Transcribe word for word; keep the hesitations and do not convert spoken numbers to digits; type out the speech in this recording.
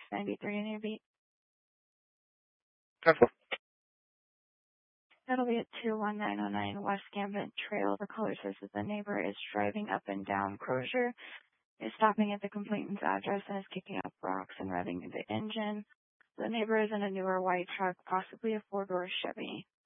ninety-three in your beat. ten four. That'll be at two one nine oh nine West Gambit Trail. The caller says that the neighbor is driving up and down Crozier, is stopping at the complainant's address and is kicking up rocks and revving the engine. The neighbor is in a newer white truck, possibly a four-door Chevy.